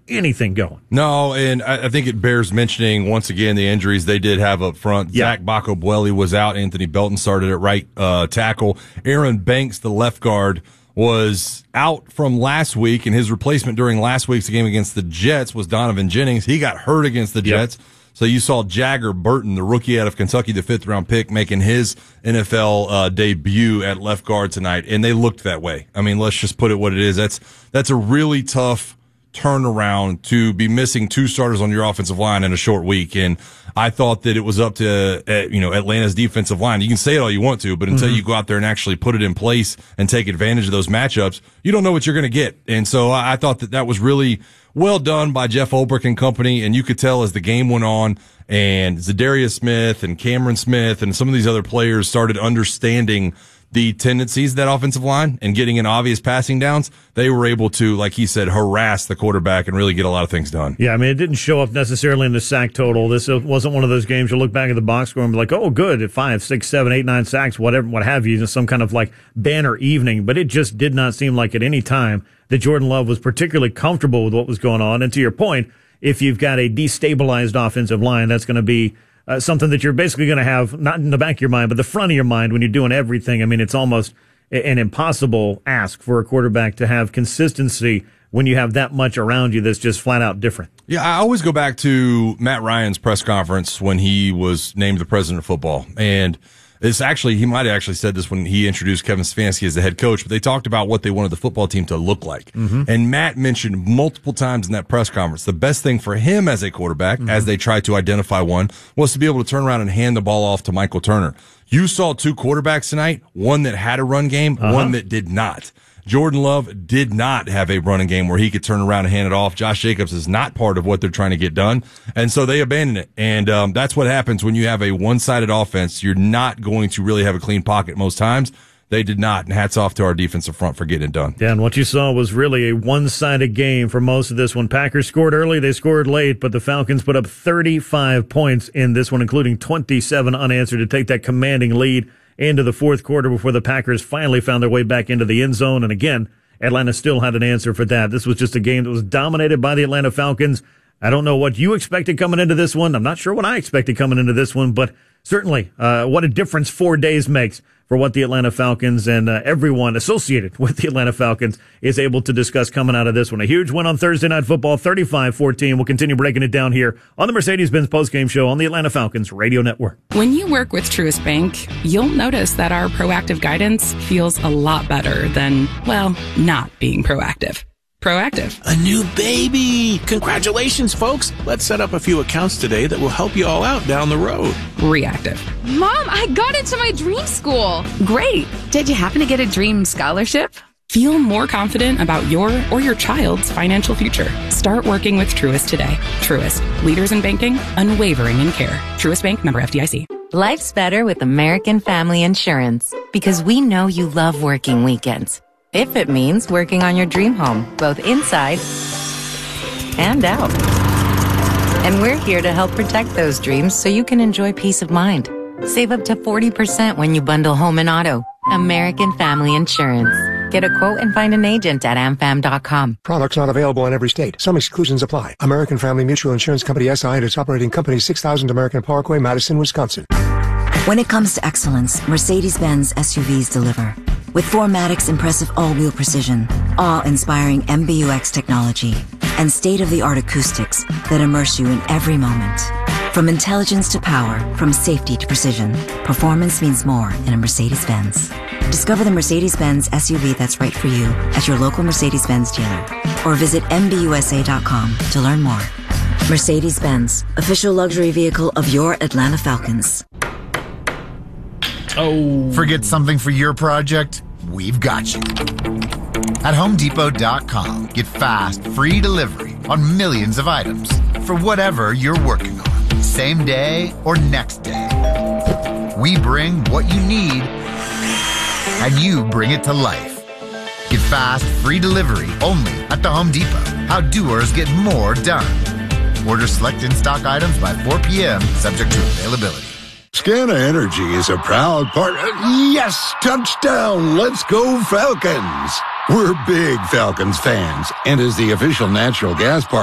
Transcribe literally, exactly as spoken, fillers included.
anything going. No, and I, I think it bears mentioning, once again, the injuries they did have up front. Yeah. Zach Bacco-Buelli was out. Anthony Belton started at right uh, tackle. Aaron Banks, the left guard, was out from last week, and his replacement during last week's game against the Jets was Donovan Jennings. He got hurt against the Jets. Yep. So you saw Jagger Burton, the rookie out of Kentucky, the fifth-round pick, making his N F L uh, debut at left guard tonight, and they looked that way. I mean, let's just put it what it is. That's that's a really tough turnaround to be missing two starters on your offensive line in a short week. And I thought that it was up to uh, you know Atlanta's defensive line. You can say it all you want to, but until mm-hmm. you go out there and actually put it in place and take advantage of those matchups, you don't know what you're going to get. And so I, I thought that that was really well done by Jeff Ulbrich and company, and you could tell as the game went on and Zadarius Smith and Cameron Smith and some of these other players started understanding the tendencies of that offensive line and getting in obvious passing downs, they were able to, like he said, harass the quarterback and really get a lot of things done. Yeah, I mean, it didn't show up necessarily in the sack total. This wasn't one of those games you look back at the box score and be like, oh, good, at five, six, seven, eight, nine sacks, whatever, what have you, some kind of like banner evening. But it just did not seem like at any time that Jordan Love was particularly comfortable with what was going on. And to your point, if you've got a destabilized offensive line, that's going to be Uh, something that you're basically going to have, not in the back of your mind, but the front of your mind when you're doing everything. I mean, it's almost an impossible ask for a quarterback to have consistency when you have that much around you that's just flat out different. Yeah, I always go back to Matt Ryan's press conference when he was named the president of football. And it's actually, he might have actually said this when he introduced Kevin Stefanski as the head coach, but they talked about what they wanted the football team to look like. Mm-hmm. And Matt mentioned multiple times in that press conference, the best thing for him as a quarterback, mm-hmm. as they tried to identify one, was to be able to turn around and hand the ball off to Michael Turner. You saw two quarterbacks tonight, one that had a run game, uh-huh. one that did not. Jordan Love did not have a running game where he could turn around and hand it off. Josh Jacobs is not part of what they're trying to get done. And so they abandoned it. And um, that's what happens when you have a one-sided offense. You're not going to really have a clean pocket most times. They did not. And hats off to our defensive front for getting it done. Yeah, and what you saw was really a one-sided game for most of this one. Packers scored early, they scored late, but the Falcons put up thirty-five points in this one, including twenty-seven unanswered to take that commanding lead into the fourth quarter before the Packers finally found their way back into the end zone. And again, Atlanta still had an answer for that. This was just a game that was dominated by the Atlanta Falcons. I don't know what you expected coming into this one. I'm not sure what I expected coming into this one, but certainly uh, what a difference four days makes for what the Atlanta Falcons and uh, everyone associated with the Atlanta Falcons is able to discuss coming out of this one. A huge win on Thursday Night Football, thirty-five fourteen. We'll continue breaking it down here on the Mercedes-Benz postgame show on the Atlanta Falcons Radio Network. When you work with Truist Bank, you'll notice that our proactive guidance feels a lot better than, well, not being proactive. Proactive. A new baby. Congratulations, folks. Let's set up a few accounts today that will help you all out down the road. Reactive. Mom, I got into my dream school. Great. Did you happen to get a dream scholarship? Feel more confident about your or your child's financial future. Start working with Truist today. Truist. Leaders in banking, unwavering in care. Truist Bank, member F D I C. Life's better with American Family Insurance because we know you love working weekends. If it means working on your dream home, both inside and out. And we're here to help protect those dreams so you can enjoy peace of mind. Save up to forty percent when you bundle home and auto. American Family Insurance. Get a quote and find an agent at am fam dot com. Products not available in every state. Some exclusions apply. American Family Mutual Insurance Company S I and its operating company six thousand American Parkway, Madison, Wisconsin. When it comes to excellence, Mercedes-Benz S U Vs deliver. With four Matic's impressive all-wheel precision, awe-inspiring M B U X technology, and state-of-the-art acoustics that immerse you in every moment. From intelligence to power, from safety to precision, performance means more in a Mercedes-Benz. Discover the Mercedes-Benz S U V that's right for you at your local Mercedes-Benz dealer, or visit M B U S A dot com to learn more. Mercedes-Benz, official luxury vehicle of your Atlanta Falcons. Oh. Forget something for your project? We've got you. At home depot dot com, get fast, free delivery on millions of items for whatever you're working on, same day or next day. We bring what you need, and you bring it to life. Get fast, free delivery only at the Home Depot. How doers get more done. Order select in-stock items by four p.m., subject to availability. Scana Energy is a proud partner. Yes, touchdown. Let's go Falcons. We're big Falcons fans, and as the official natural gas partner